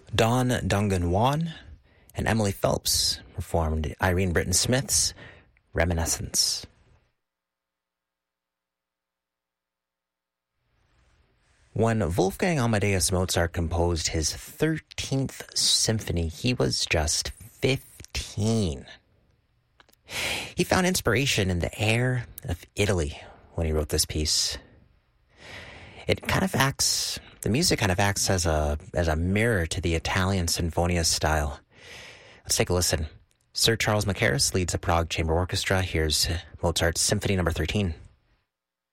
Dawn Dungan-Wan and Emily Phelps performed Irene Britton Smith's Reminiscence. When Wolfgang Amadeus Mozart composed his 13th symphony, he was just 15. He found inspiration in the air of Italy when he wrote this piece. The music kind of acts as a mirror to the Italian Sinfonia style. Let's take a listen. Sir Charles Mackerras leads a Prague Chamber Orchestra. Here's Mozart's Symphony No. 13.